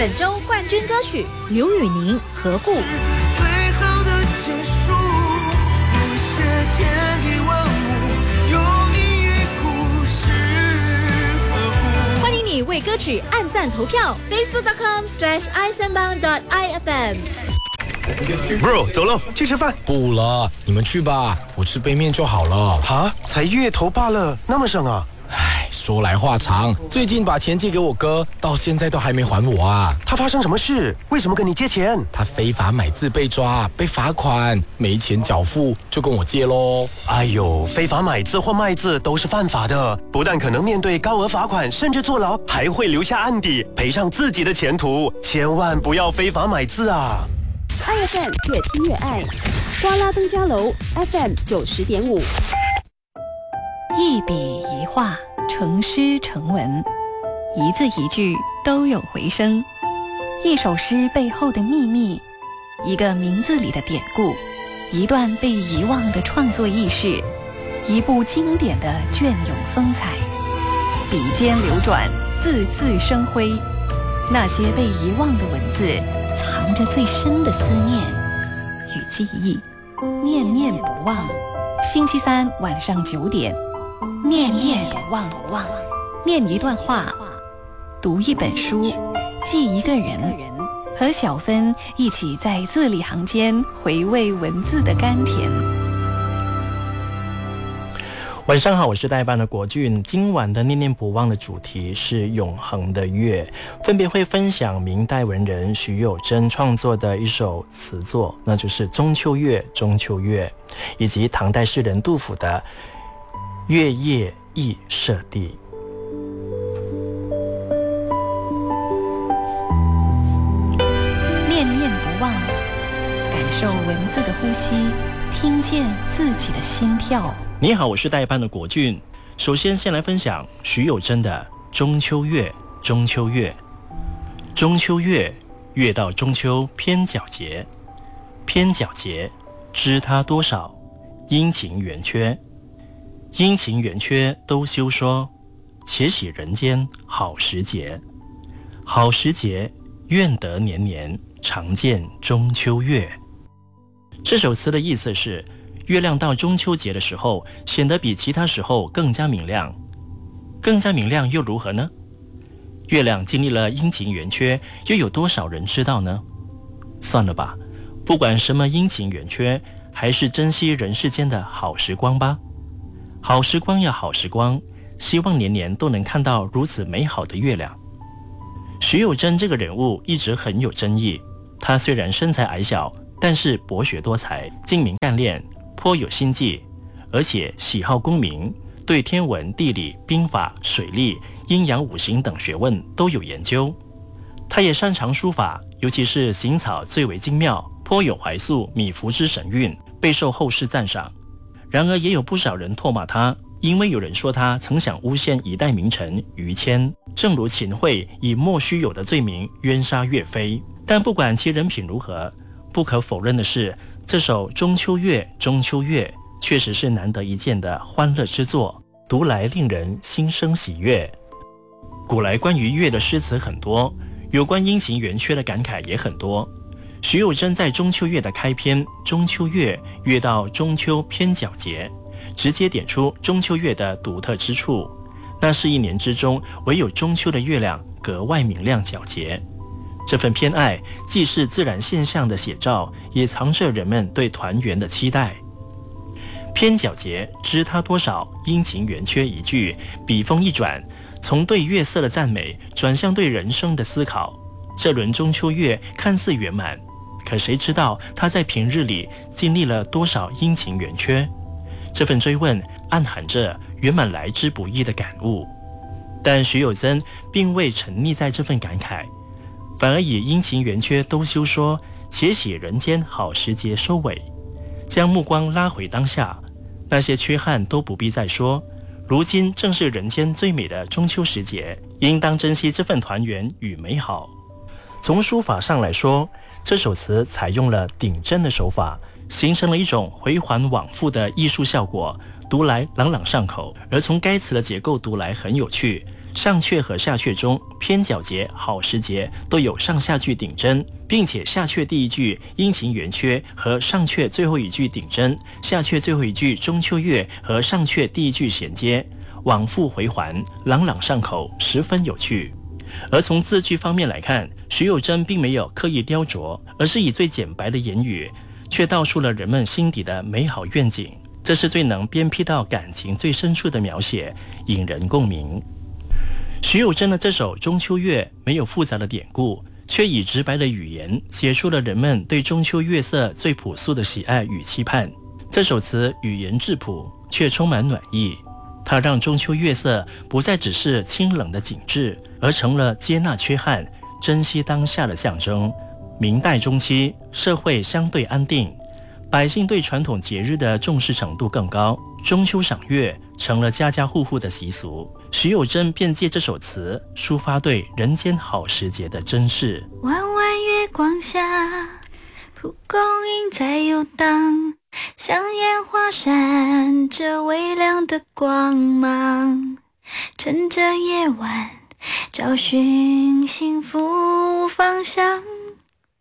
本周冠军歌曲刘宇宁《何故》。 最好的结束，不屑天地万物，有你于故事何故。 欢迎你为歌曲按赞投票 facebook.com/isanbang.ifm。 Bro， 走喽，去吃饭。 不了，你们去吧，我吃杯面就好了。 哈，才月头罢了，那么省啊？ 唉，说来话长，最近把钱借给我哥，到现在都还没还我啊。 他发生什么事？为什么跟你借钱？ 他非法买字被抓，被罚款，没钱缴付，就跟我借咯。 哎呦，非法买字或卖字都是犯法的，不但可能面对高额罚款，甚至坐牢，还会留下案底，赔上自己的前途。千万不要非法买字啊 ！IFM 越听越爱，瓜拉登嘉楼 FM 90.5。 一笔一画，成诗成文，一字一句都有回声。一首诗背后的秘密，一个名字里的典故，一段被遗忘的创作轶事，一部经典的隽永风采。笔尖流转，字字生辉。那些被遗忘的文字，藏着最深的思念与记忆，念念不忘。星期三晚上9点，念念不忘，念一段话，读一本书，记一个人，和小芬一起在字里行间回味文字的甘甜。 晚上好，我是代班的国俊。今晚的念念不忘的主题是永恒的月，分别会分享明代文人徐有贞创作的一首词作，那就是中秋月中秋月，以及唐代诗人杜甫的月夜忆舍弟。 念念不忘，感受文字的呼吸，听见自己的心跳。 你好，我是代班的国俊。首先先来分享徐有贞的中秋月中秋月。中秋月，月到中秋偏皎洁，偏皎洁，知他多少，阴晴圆缺。阴晴圆缺都休说，且喜人间好时节。好时节，愿得年年常见中秋月。这首词的意思是，月亮到中秋节的时候，显得比其他时候更加明亮。更加明亮又如何呢？月亮经历了阴晴圆缺，又有多少人知道呢？算了吧，不管什么阴晴圆缺，还是珍惜人世间的好时光吧。好时光呀好时光，希望年年都能看到如此美好的月亮。徐有贞这个人物一直很有争议，他虽然身材矮小，但是博学多才，精明干练，颇有心计，而且喜好功名，对天文、地理、兵法、水利、阴阳五行等学问都有研究。他也擅长书法，尤其是行草最为精妙，颇有怀素、米芾之神韵，备受后世赞赏。然而也有不少人唾骂他，因为有人说他曾想诬陷一代名臣于谦，正如秦桧以莫须有的罪名冤杀岳飞。但不管其人品如何，不可否认的是，这首中秋月中秋月确实是难得一见的欢乐之作，读来令人心生喜悦。古来关于月的诗词很多，有关阴晴圆缺的感慨也很多。徐有贞在中秋月的开篇中秋月，月到中秋偏皎洁，直接点出中秋月的独特之处，那是一年之中唯有中秋的月亮格外明亮皎洁。这份偏爱既是自然现象的写照，也藏着人们对团圆的期待。偏皎洁，知他多少，阴晴圆缺一句，笔锋一转，从对月色的赞美转向对人生的思考。这轮中秋月看似圆满，可谁知道他在平日里经历了多少阴晴圆缺？这份追问暗含着圆满来之不易的感悟。但徐有贞并未沉溺在这份感慨，反而以阴晴圆缺都休说，且喜人间好时节收尾，将目光拉回当下，那些缺憾都不必再说。如今正是人间最美的中秋时节，应当珍惜这份团圆与美好。从书法上来说，这首词采用了顶针的手法，形成了一种回环往复的艺术效果，读来朗朗上口。而从该词的结构读来很有趣， 上阙和下阙中偏皎节、好时节都有上下句顶针，并且下阙第一句阴晴圆缺和上阙最后一句顶针，下阙最后一句中秋月和上阙第一句衔接，往复回环，朗朗上口，十分有趣。而从字句方面来看，徐有贞并没有刻意雕琢，而是以最简白的言语，却道出了人们心底的美好愿景。这是最能鞭辟到感情最深处的描写，引人共鸣。徐有贞的这首《中秋月》没有复杂的典故，却以直白的语言写出了人们对中秋月色最朴素的喜爱与期盼。这首词语言质朴，却充满暖意。它让中秋月色不再只是清冷的景致，而成了接纳缺憾、珍惜当下的象征。明代中期，社会相对安定，百姓对传统节日的重视程度更高，中秋赏月成了家家户户的习俗。徐有贞便借这首词抒发对人间好时节的珍视。 弯弯月光下，蒲公英在游荡，像烟花闪着微亮的光芒，趁着夜晚找寻幸福方向。